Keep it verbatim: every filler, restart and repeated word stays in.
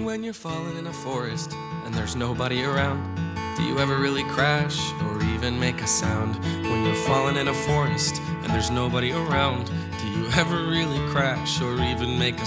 when you're falling in a forest and there's nobody around? Do you ever really crash or even make a sound? When you're falling in a forest and there's nobody around, do you ever really crash or even make a